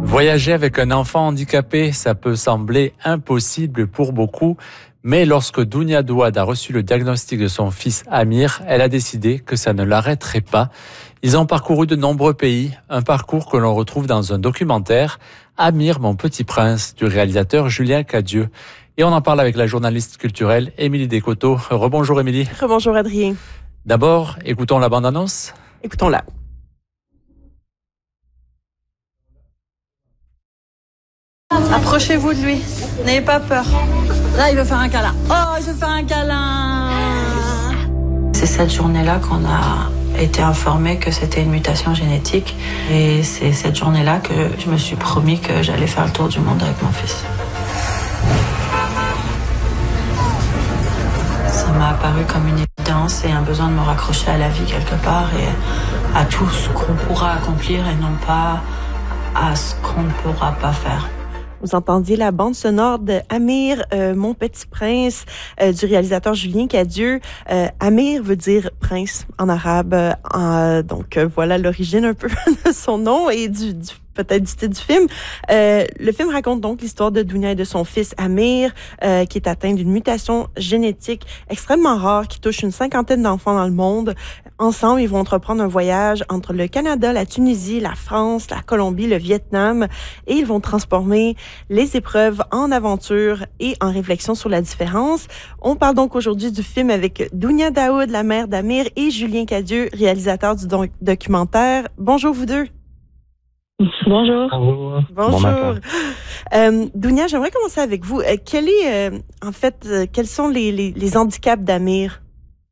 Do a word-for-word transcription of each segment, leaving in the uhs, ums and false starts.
Voyager avec un enfant handicapé, ça peut sembler impossible pour beaucoup, mais lorsque Dounia Douad a reçu le diagnostic de son fils Amir, elle a décidé que ça ne l'arrêterait pas. Ils ont parcouru de nombreux pays, un parcours que l'on retrouve dans un documentaire, Amir, mon petit prince, du réalisateur Julien Cadieux. Et on en parle avec la journaliste culturelle Émilie Descoteaux. Rebonjour Émilie. Rebonjour Adrien. D'abord, écoutons la bande-annonce. Écoutons-la. Approchez-vous de lui, n'ayez pas peur. Là, il veut faire un câlin. Oh, je veux faire un câlin. C'est cette journée-là qu'on a été informé que c'était une mutation génétique. Et c'est cette journée-là que je me suis promis que j'allais faire le tour du monde avec mon fils. Ça m'a apparu comme une évidence et un besoin de me raccrocher à la vie quelque part et à tout ce qu'on pourra accomplir et non pas à ce qu'on ne pourra pas faire. Vous entendiez la bande sonore de Amir, euh, mon petit prince, euh, du réalisateur Julien Cadieux. Euh, Amir veut dire prince en arabe. Euh, donc euh, voilà l'origine un peu de son nom et du, du peut-être du titre du film. Euh, le film raconte donc l'histoire de Dounia et de son fils Amir, euh, qui est atteint d'une mutation génétique extrêmement rare qui touche une cinquantaine d'enfants dans le monde. Ensemble, ils vont entreprendre un voyage entre le Canada, la Tunisie, la France, la Colombie, le Vietnam, et ils vont transformer les épreuves en aventure et en réflexion sur la différence. On parle donc aujourd'hui du film avec Dounia Douad, la mère d'Amir, et Julien Cadieux, réalisateur du doc- documentaire. Bonjour vous deux. Bonjour. Bonjour. Bonjour. Bon euh, Dounia, j'aimerais commencer avec vous. Euh, quel est, euh, en fait, euh, quels sont les, les, les handicaps d'Amir?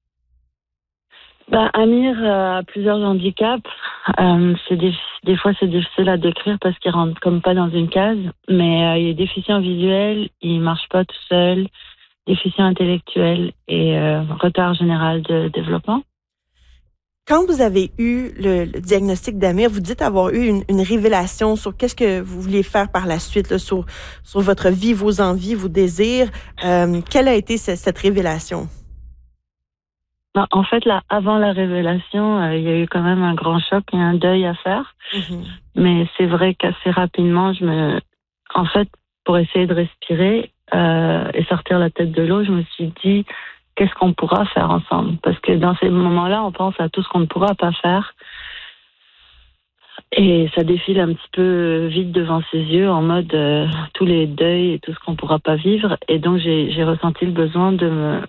Ben, Amir a plusieurs handicaps. Euh, c'est des, des fois, c'est difficile à décrire parce qu'il rentre comme pas dans une case. Mais euh, il est déficient visuel, il marche pas tout seul, déficient intellectuel et euh, retard général de développement. Quand vous avez eu le, le diagnostic d'Amir, vous dites avoir eu une, une révélation sur qu'est-ce que vous vouliez faire par la suite, là, sur, sur votre vie, vos envies, vos désirs. Euh, quelle a été ce, cette révélation? En fait, là, avant la révélation, euh, il y a eu quand même un grand choc et un deuil à faire. Mm-hmm. Mais c'est vrai qu'assez rapidement, je me, en fait, pour essayer de respirer euh, et sortir la tête de l'eau, je me suis dit, qu'est-ce qu'on pourra faire ensemble? Parce que dans ces moments-là, on pense à tout ce qu'on ne pourra pas faire. Et ça défile un petit peu vite devant ses yeux, en mode euh, tous les deuils et tout ce qu'on ne pourra pas vivre. Et donc, j'ai, j'ai ressenti le besoin de me...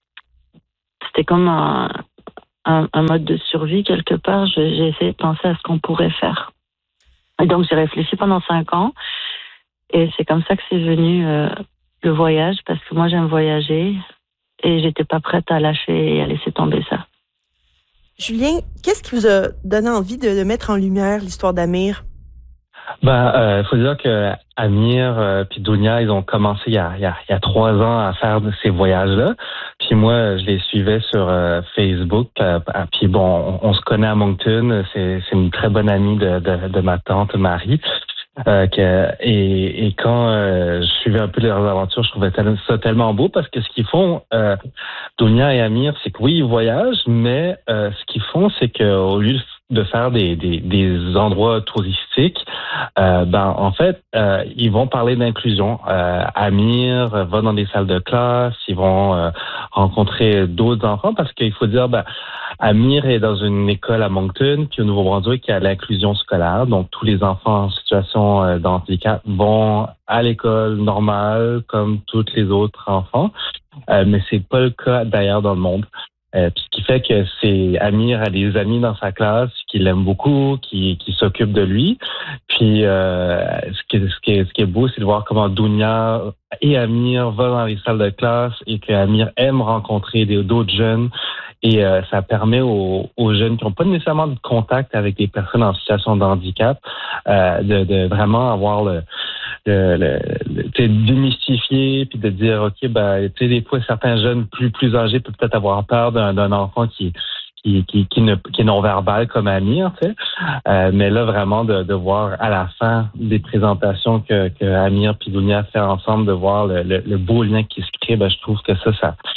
C'était comme un, un, un mode de survie, quelque part. Je, j'ai essayé de penser à ce qu'on pourrait faire. Et donc, j'ai réfléchi pendant cinq ans. Et c'est comme ça que c'est venu euh, le voyage, parce que moi, j'aime voyager. Et j'étais pas prête à lâcher et à laisser tomber ça. Julien, qu'est-ce qui vous a donné envie de, de mettre en lumière l'histoire d'Amir? Ben, euh, faut dire que Amir euh, puis Dounia, ils ont commencé il y a, il y a, il y a trois ans à faire ces voyages-là. Puis moi, je les suivais sur euh, Facebook. Euh, puis bon, on, on se connaît à Moncton. C'est, c'est une très bonne amie de, de, de ma tante Marie. Euh, que, et, et quand euh, je suivais un peu leurs aventures, je trouvais ça tellement beau parce que ce qu'ils font, euh, Dounia et Amir, c'est que oui, ils voyagent, mais euh, ce qu'ils font, c'est qu'au lieu de faire des, des, des endroits touristiques, euh, ben en fait, euh, ils vont parler d'inclusion. Euh, Amir va dans des salles de classe, ils vont euh, rencontrer d'autres enfants parce qu'il faut dire, ben Amir est dans une école à Moncton, puis au Nouveau-Brunswick, il y a l'inclusion scolaire. Donc, tous les enfants en situation euh, d'handicap vont à l'école normale, comme tous les autres enfants. Euh, mais c'est pas le cas d'ailleurs dans le monde. Euh, puis ce qui fait que c'est Amir a des amis dans sa classe qui l'aiment beaucoup, qui, qui s'occupent de lui. Puis euh, ce, qui, ce, qui est, ce qui est beau, c'est de voir comment Dounia et Amir vont dans les salles de classe et que Amir aime rencontrer des, d'autres jeunes. Et euh, ça permet aux, aux jeunes qui n'ont pas nécessairement de contact avec des personnes en situation de handicap euh, de, de vraiment avoir le, le, le, le tu sais, démystifier puis de dire ok ben tu sais des fois certains jeunes plus plus âgés peuvent peut-être avoir peur d'un, d'un enfant qui qui qui qui, ne, qui est non verbal comme Amir, tu sais, euh, mais là vraiment de, de voir à la fin des présentations que que Amir puis Dounia fait ensemble, de voir le, le, le beau lien qui se crée, ben je trouve que ça ça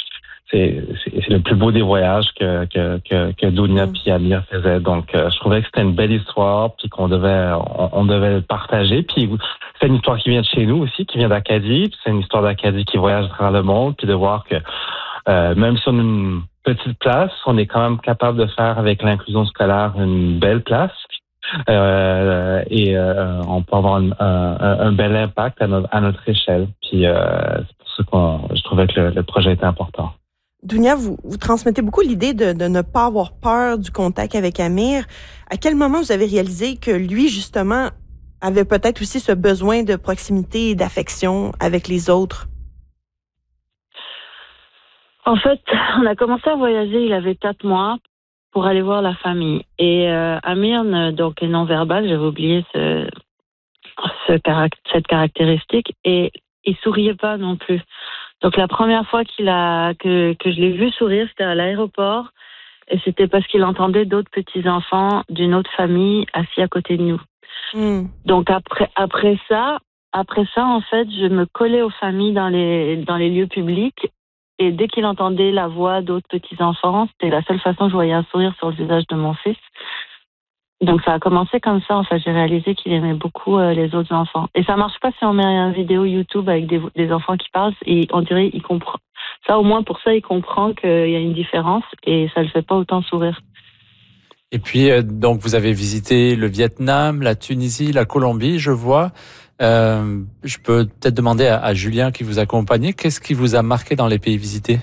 c'est, c'est, c'est le plus beau des voyages que que que, que Dounia puis Amir faisaient. Donc, euh, je trouvais que c'était une belle histoire, puis qu'on devait on, on devait le partager. Puis c'est une histoire qui vient de chez nous aussi, qui vient d'Acadie. Puis c'est une histoire d'Acadie qui voyage à travers le monde, puis de voir que euh, même si on a une petite place, on est quand même capable de faire avec l'inclusion scolaire une belle place. Euh, et euh, on peut avoir un, un, un bel impact à notre, à notre échelle. Puis euh, c'est pour ça que je trouvais que le, le projet était important. Dounia, vous, vous transmettez beaucoup l'idée de, de ne pas avoir peur du contact avec Amir. À quel moment vous avez réalisé que lui, justement, avait peut-être aussi ce besoin de proximité et d'affection avec les autres? En fait, on a commencé à voyager, il avait quatre mois pour aller voir la famille. Et euh, Amir, donc, est non-verbal, j'avais oublié ce, ce caract- cette caractéristique, et il souriait pas non plus. Donc la première fois qu'il a que, que je l'ai vu sourire, c'était à l'aéroport, et c'était parce qu'il entendait d'autres petits-enfants d'une autre famille assis à côté de nous. Mm. Donc après, après ça, après ça, en fait, je me collais aux familles dans les, dans les lieux publics. Et dès qu'il entendait la voix d'autres petits-enfants, c'était la seule façon que je voyais un sourire sur le visage de mon fils. Donc ça a commencé comme ça. En fait, j'ai réalisé qu'il aimait beaucoup euh, les autres enfants. Et ça marche pas si on met une vidéo YouTube avec des, des enfants qui parlent. Et on dirait il comprend. Ça, au moins pour ça, il comprend qu'il y a une différence et ça le fait pas autant sourire. Et puis, euh, donc, vous avez visité le Vietnam, la Tunisie, la Colombie, je vois. Euh, je peux peut-être demander à, à Julien qui vous accompagnait, qu'est-ce qui vous a marqué dans les pays visités?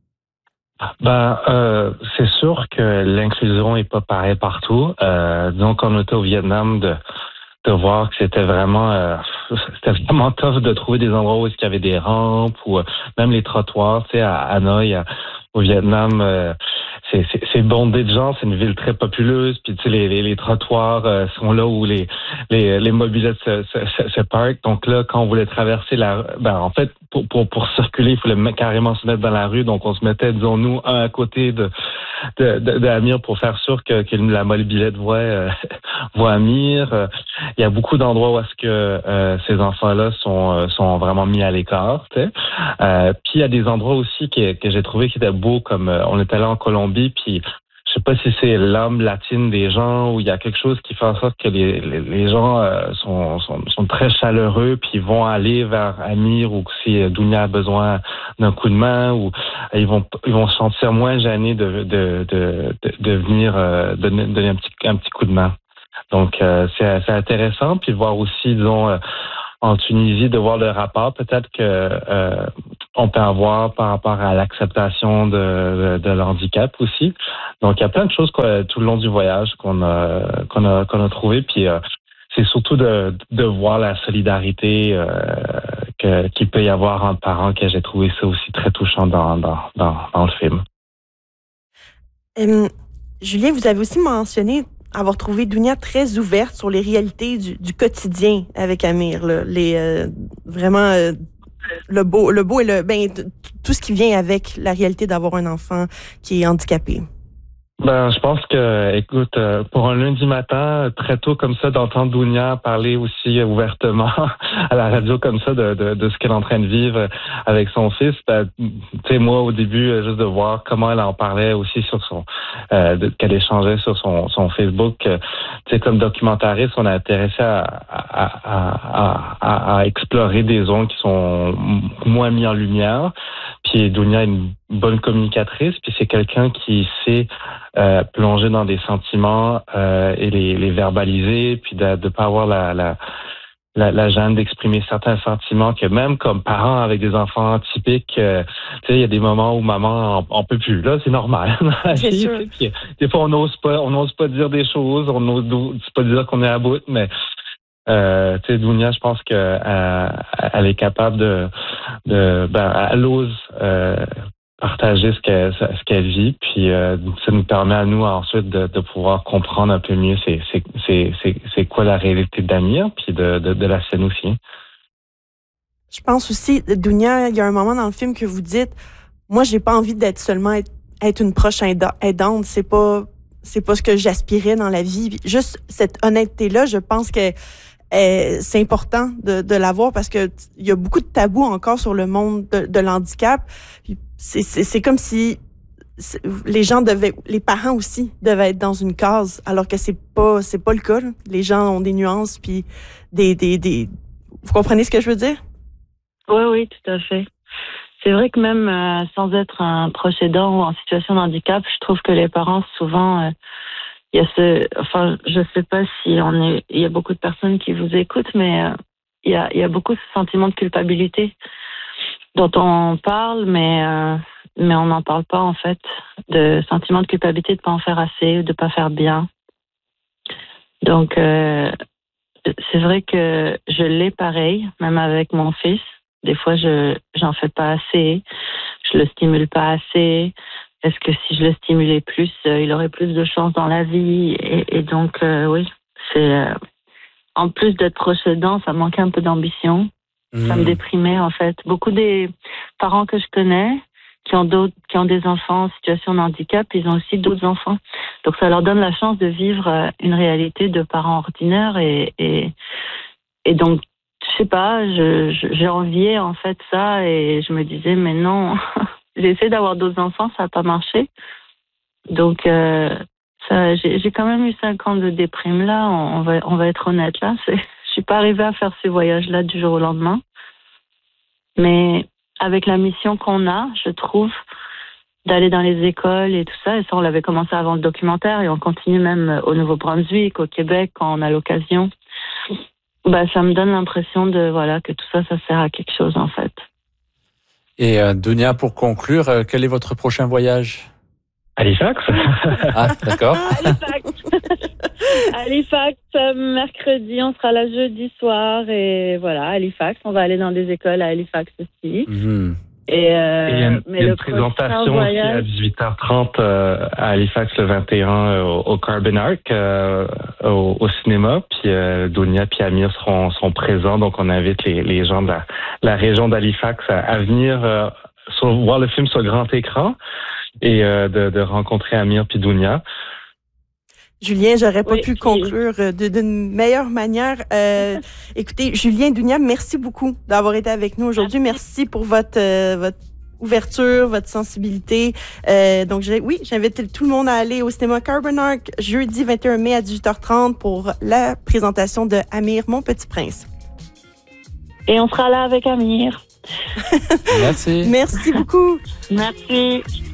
Ben, euh, c'est sûr que l'inclusion est pas pareille partout. Euh, donc, on était au Vietnam de de voir que c'était vraiment euh, c'était vraiment tough de trouver des endroits où il y avait des rampes ou euh, même les trottoirs. Tu sais, à Hanoï, à, au Vietnam, euh, c'est, c'est, c'est bondé de gens, c'est une ville très populeuse. Puis tu sais, les, les, les trottoirs euh, sont là où les les, les mobylettes se, se, se, se parquent. Donc là, quand on voulait traverser la, ben en fait, pour pour pour circuler, il fallait carrément se mettre dans la rue. Donc on se mettait, disons nous, un à côté de de, de, de Amir pour faire sûr que, que la mobilette voit euh, voit Amir. Euh, il y a beaucoup d'endroits où est-ce que euh, ces enfants-là sont euh, sont vraiment mis à l'écart. Tu sais. Euh, puis il y a des endroits aussi que que j'ai trouvé qui étaient beaux, comme euh, on était allé en Colombie, puis je sais pas si c'est l'âme latine des gens ou il y a quelque chose qui fait en sorte que les les, les gens euh, sont, sont sont très chaleureux puis ils vont aller vers Amir ou si Dounia a besoin d'un coup de main ou ils vont ils vont se sentir moins gênés de de de de, de venir euh, donner, donner un petit un petit coup de main. Donc euh, c'est c'est intéressant puis voir aussi disons euh, en Tunisie de voir le rapport peut-être que euh, on peut avoir par rapport à l'acceptation de, de, de l'handicap aussi. Donc il y a plein de choses quoi, tout le long du voyage qu'on a qu'on a qu'on a trouvé puis euh, c'est surtout de de voir la solidarité euh, que qu'il peut y avoir entre parents que j'ai trouvé ça aussi très touchant dans dans dans, dans le film. Euh, Julien, vous avez aussi mentionné avoir trouvé Dounia très ouverte sur les réalités du, du quotidien avec Amir, là, les euh, vraiment euh, le beau, le beau et le ben t- tout ce qui vient avec la réalité d'avoir un enfant qui est handicapé. Ben, je pense que, écoute, pour un lundi matin, très tôt comme ça, d'entendre Dounia parler aussi ouvertement à la radio comme ça de, de, de ce qu'elle est en train de vivre avec son fils, ben, tu sais, moi, au début, juste de voir comment elle en parlait aussi sur son, euh, de, qu'elle échangeait sur son, son Facebook, tu sais, comme documentariste, on a intéressé à, à, à, à, à explorer des zones qui sont moins mises en lumière. Puis Dounia est une bonne communicatrice, puis c'est quelqu'un qui sait euh, plonger dans des sentiments euh, et les, les verbaliser, puis de ne pas avoir la, la, la, la gêne d'exprimer certains sentiments que même comme parents avec des enfants typiques, euh, tu sais, il y a des moments où maman on, on peut plus. Là, c'est normal. C'est sûr. Puis, des fois, on n'ose pas, on n'ose pas dire des choses, on n'ose pas dire qu'on est à bout, mais Euh, tu sais, Dounia, je pense que euh, elle est capable de, de ben, elle ose euh, partager ce qu'elle, ce qu'elle vit, puis euh, ça nous permet à nous ensuite de, de pouvoir comprendre un peu mieux c'est, c'est, c'est, c'est, c'est quoi la réalité d'Amir, puis de, de, de la sienne aussi. Je pense aussi, Dounia, il y a un moment dans le film que vous dites, moi, j'ai pas envie d'être seulement être, être une proche aidante, c'est pas, c'est pas ce que j'aspirais dans la vie. Juste cette honnêteté-là, je pense que euh, c'est important de, de l'avoir parce que il y a beaucoup de tabous encore sur le monde de, de l'handicap. Puis c'est, c'est, c'est comme si c'est, les gens devaient, les parents aussi devaient être dans une case, alors que c'est pas, c'est pas le cas. Là. Les gens ont des nuances, puis des, des, des. Vous comprenez ce que je veux dire? Oui, oui, tout à fait. C'est vrai que même euh, sans être un proche aidant ou en situation de handicap, je trouve que les parents, souvent, euh, il y a ce, enfin, je sais pas si on est, il y a beaucoup de personnes qui vous écoutent, mais euh, il y a, il y a beaucoup ce sentiment de culpabilité dont on parle, mais euh, mais on n'en parle pas en fait, de sentiment de culpabilité de pas en faire assez, de pas faire bien. Donc euh, c'est vrai que je l'ai pareil, même avec mon fils. Des fois, je j'en fais pas assez, je le stimule pas assez. Est-ce que si je le stimulais plus, euh, il aurait plus de chance dans la vie? Et, et donc, euh, oui, c'est euh, en plus d'être proche aidant, ça manquait un peu d'ambition. Mmh. Ça me déprimait en fait. Beaucoup des parents que je connais qui ont d'autres, qui ont des enfants en situation de handicap, ils ont aussi d'autres enfants. Donc, ça leur donne la chance de vivre une réalité de parents ordinaires et et, et donc. Je sais pas, je, je, j'ai envié en fait ça et je me disais mais non, j'ai essayé d'avoir d'autres enfants, ça n'a pas marché. Donc euh, ça, j'ai, j'ai quand même eu cinq ans de déprime là, on, on va on va être honnête là. C'est, je suis pas arrivée à faire ces voyages là du jour au lendemain. Mais avec la mission qu'on a, je trouve, d'aller dans les écoles et tout ça, et ça on l'avait commencé avant le documentaire et on continue même au Nouveau-Brunswick, au Québec quand on a l'occasion. Bah, ça me donne l'impression de voilà que tout ça, ça sert à quelque chose en fait. Et euh, Dounia, pour conclure, euh, quel est votre prochain voyage? Halifax. Ah, d'accord. Halifax. Halifax, mercredi, on sera là jeudi soir et voilà, Halifax, on va aller dans des écoles à Halifax aussi. Mm-hmm. Et, euh, et il y a une, mais il y a le une présentation voyage... aussi à dix-huit heures trente euh, à Halifax le vingt et un euh, au, au Carbon Arc euh, au, au cinéma. Puis euh, Dounia et Amir seront, seront présents. Donc on invite les, les gens de la, la région d'Halifax à, à venir euh, sur, voir le film sur grand écran et euh, de, de rencontrer Amir puis Dounia. Julien, j'aurais pas oui, pu puis... conclure de, d'une meilleure manière. Euh, écoutez, Julien, Dounia, merci beaucoup d'avoir été avec nous aujourd'hui. Merci pour votre euh, votre ouverture, votre sensibilité. Euh, donc, j'ai, oui, j'invite tout le monde à aller au cinéma Carbon Arc jeudi vingt et un mai à dix-huit heures trente pour la présentation de Amir, Mon Petit Prince. Et on sera là avec Amir. Merci. Merci beaucoup. Merci.